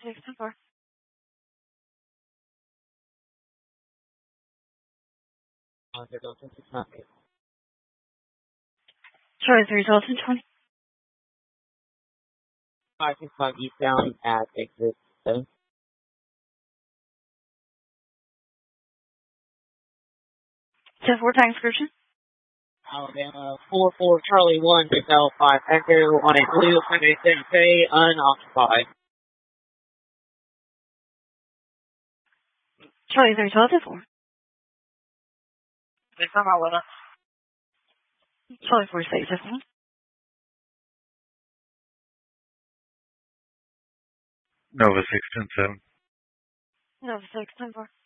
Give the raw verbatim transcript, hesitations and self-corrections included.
six ten four. Charlie three Delta twenty. five six five eastbound at exit seven. ten four time description. Alabama four four Charlie one Hotel five Echo on a blue Sunday Santa Fe unoccupied. Charlie three Delta four. They come out with us. Charlie four six fifteen. Nova six ten seven. Nova six ten four.